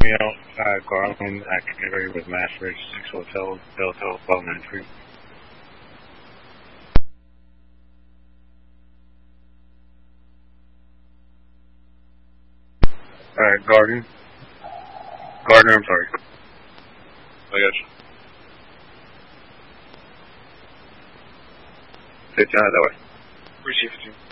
me out Garland at Canterbury with Mass Ridge 6 Hotel, Delta 1293. Gardner, I'm sorry. I got you. 15 that way. Receive 15.